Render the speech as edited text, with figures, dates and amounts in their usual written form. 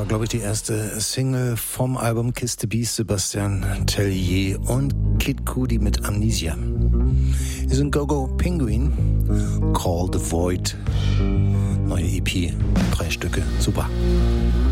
glaube ich, die erste Single vom Album Kiss the Beast, Sebastian Tellier und Kid Cudi mit Amnesia. Wir sind Go-Go Penguin, Call the Void, neue EP, 3 Stücke, super.